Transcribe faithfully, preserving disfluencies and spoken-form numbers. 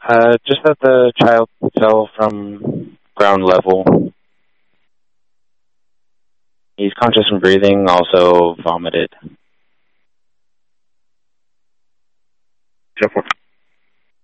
Uh, just that the child fell from ground level. He's conscious and breathing, also vomited. ten four.